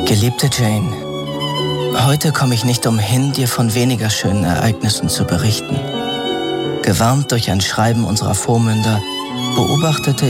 Geliebte Jane, heute komme ich nicht umhin, dir von weniger schönen Ereignissen zu berichten. Gewarnt durch ein Schreiben unserer Vormünder beobachtete